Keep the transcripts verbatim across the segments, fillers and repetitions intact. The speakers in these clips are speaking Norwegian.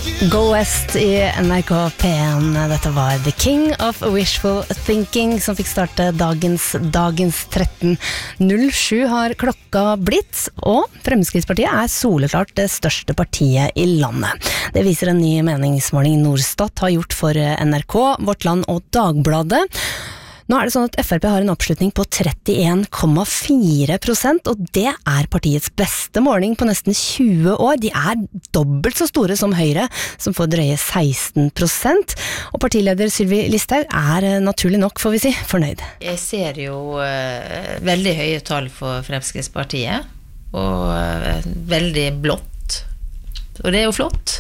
Go West i N R K P en. Dette var The King of Wishful Thinking som fikk starte dagens, dagens tretten null sju har klokka blitt, og Fremskrittspartiet er soleklart det største partiet i landet. Det viser en ny meningsmåling Norstat har gjort for N R K, Vårt Land og Dagbladet. Nå er det sånn at F R P har en oppslutning på trettien komma fire prosent, og det er partiets beste måling på nesten tjue år. De er dobbelt så store som Høyre, som får drøye seksten prosent. Og partileder Sylvi Listhaug er naturlig nok, får vi si, fornøyd. Jeg ser jo uh, veldig høye tall for Fremskrittspartiet, og uh, veldig blått. Og det er jo flott.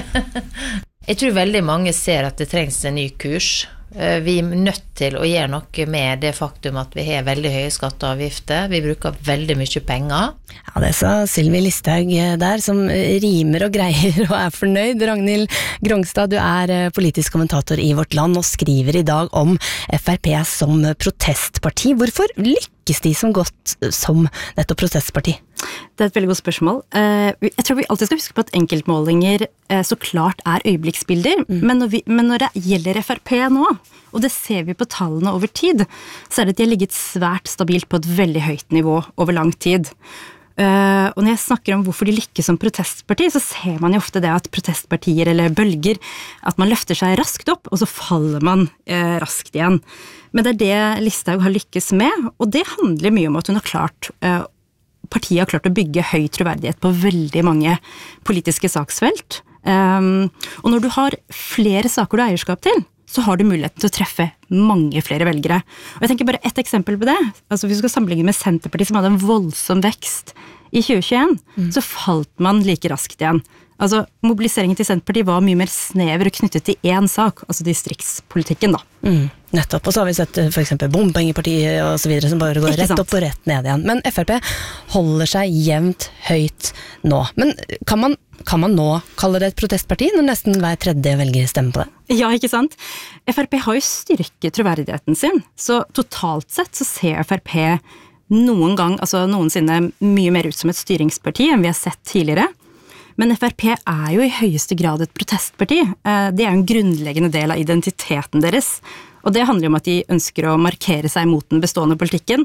Jeg tror veldig mange ser at det trengs en ny kurs. Vi er nødt til å gjøre noe med det faktum at vi har veldig høye skatter og avgifter. Vi bruker veldig mye penger. Ja, det sa Sylvi Listhaug der, som rimer og greier og er fornøyd. Ragnhild Grongstad, du er politisk kommentator i Vårt Land og skriver i dag om F R P som protestparti. Hvorfor lykkes de som godt som nettopp protestparti? Det er et veldig godt spørsmål. Jeg tror vi alltid skal huske på at enkeltmålinger så klart er øyeblikksbilder, mm. men, når vi, men når det gjelder F R P nå, og det ser vi på tallene over tid, så er det at de har ligget svært stabilt på et veldig høyt nivå over lang tid. Og når jeg snakker om hvorfor de lykkes som protestparti, så ser man jo ofte det at protestpartier eller bølger, at man løfter seg raskt opp, og så faller man eh, raskt igjen. Men det er det Listhaug har lykkes med, og det handler mye om at hun har klart eh, partiet har klart å bygge høy troverdighet på veldig mange politiske saksfelt. Um, og når du har flere saker du har eierskap til, så har du muligheten til å treffe mange flere velgere. Og jeg tenker bare ett eksempel på det. Altså hvis vi skal sammenligne med Senterpartiet, som hadde en voldsom vekst i tjue tjueen, mm. så falt man like raskt igjen. Altså, mobiliseringen til Senterpartiet var mye mer snever og knyttet til én sak, altså distriktspolitikken da. Mm, nettopp, og så har vi sett for eksempel bompengepartiet og så videre, som bare går rett opp og rett ned igjen. Men F R P holder seg jevnt høyt nå. Men kan man, kan man nå kalle det et protestparti, når nesten hver tredje velger stemmer på det? Ja, ikke sant? F R P har jo styrket troverdigheten sin, så totalt sett så ser F R P noen gang, altså noensinne mye mer ut som et styringsparti enn vi har sett tidligere. Men F R P er jo i høyeste grad et protestparti. Det er jo en grunnleggende del av identiteten deres. Og det handler om at de ønsker å markere seg mot den bestående politikken.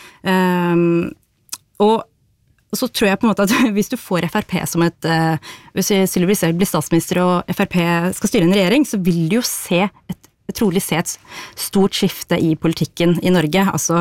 Og så tror jeg på en måte at hvis du får F R P som et... Hvis Sylvi Listhaug blir statsminister og F R P skal styre en regjering, så vil du jo se et trolig se et stort skifte i politikken i Norge. Altså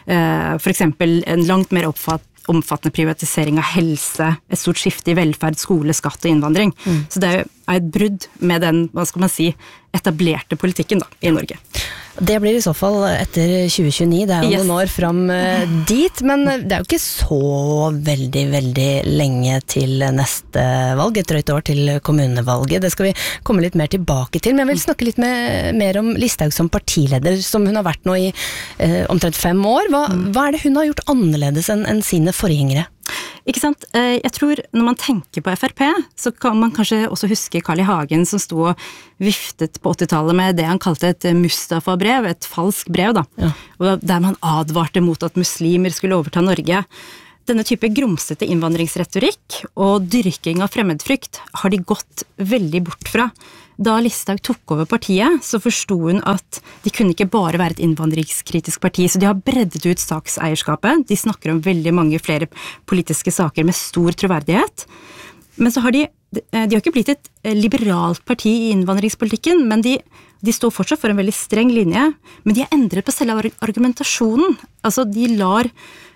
for eksempel en langt mer oppfatt omfattende privatisering av helse, et stort skifte i velferd, skole, skatt og innvandring. Mm. Så det er et brudd med den, hva skal man si, etablerte politikken da, i Norge. Det blir i så fall etter tjue tjueni, det er jo yes. noen år frem uh, dit, men det er jo ikke så veldig, veldig lenge til neste valg, et drøyt år til kommunevalget. Det skal vi komme litt mer tilbake til, men jeg vil snakke litt med, mer om Listhaug som partileder, som hun har vært nå i uh, omtrent fem år. Hva, mm. hva er det hun har gjort annerledes enn, enn sine forgjengere? Ikke sant? Jeg tror når man tenker på F R P, så kan man kanskje også huske Carl I. Hagen som sto og viftet på åttitallet med det han kalte et Mustafa-brev, et falsk brev da, ja. Og der man advarte mot at muslimer skulle overta Norge. Denne type grumsete innvandringsretorikk og dyrking av fremmedfrykt har de gått veldig bort fra. Da Listhaug tok over partiet, så forstod hun at de kunne ikke bare være et innvandringskritisk parti, så de har breddet ut sakseierskapet. De snakker om veldig mange flere politiske saker med stor troverdighet. Men så har de, de har ikke blitt et liberalt parti i innvandringspolitikken, men de, de står fortsatt for en veldig streng linje, men de har endret på selve argumentasjonen. Altså, de lar...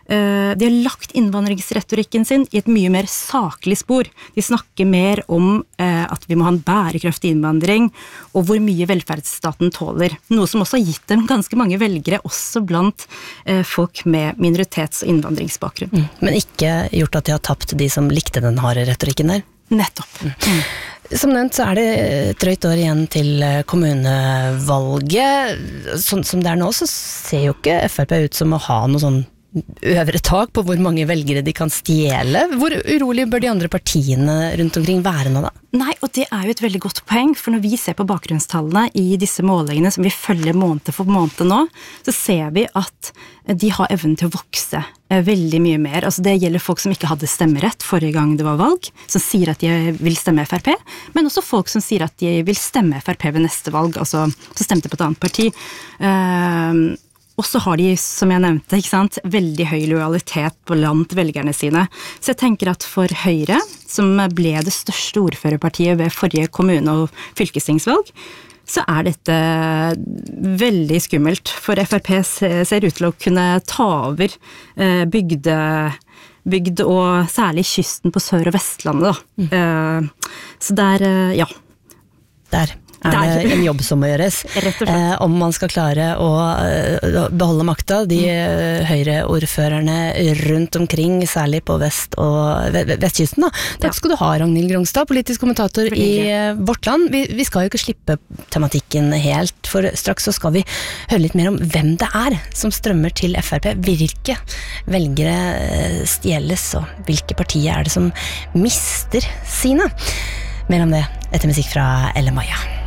De har lagt innvandringsretorikken sin i et mye mer saklig spor. De snakker mer om at vi må ha en bærekraftig innvandring, og hvor mye velferdsstaten tåler. Noe som også har gitt dem ganske mange velgere, også blant folk med minoritets- og innvandringsbakgrunn. Mm. Men ikke gjort at de har tapt de som likte den harde retorikken der? Nettopp. Mm. Som nevnt så er det et drøyt år igjen til kommunevalget. Sånn som det er nå, så ser jo ikke F R P ut som å ha noe sånn øvre tak på hvor mange velgere de kan stjele? Hvor urolig bør de andre partiene rundt omkring være nå da? Nei, og det er jo et veldig godt poeng, for når vi ser på bakgrunnstallene i disse målingene som vi følger måned for måned nå, så ser vi at de har evnen til å vokse veldig mye mer. Altså det gjelder folk som ikke hadde stemmerett forrige gang det var valg, som sier at de vil stemme F R P, men også folk som sier at de vil stemme F R P ved neste valg, altså som stemte på et annet parti. Uh, Og så har de, som jeg nevnte, ikke sant, veldig høy lojalitet blant velgerne sine. Så jeg tenker at for Høyre, som ble det største ordførerpartiet ved forrige kommune- og fylkestingsvalg, så er dette veldig skummelt. For F R P ser ut til å kunne ta over bygde, bygd og særlig kysten på Sør- og Vestlandet. Da. Mm. Så der, ja. Der. Er det en jobb som må gjøres. Eh, om man skal klare å uh, beholde makta, de uh, høyreordførerne rundt omkring, særlig på vest- og vestkysten. Da. Takk skal du ha, Ragnhild Grongstad, politisk kommentator i uh, Vårt Land. Vi, vi skal jo ikke slippe tematikken helt, for straks så skal vi høre litt mer om hvem det er som strømmer til F R P. Hvilke velgere stjeles, og hvilke partier er det som mister sine? Mer om det etter musikk fra Elle Maja.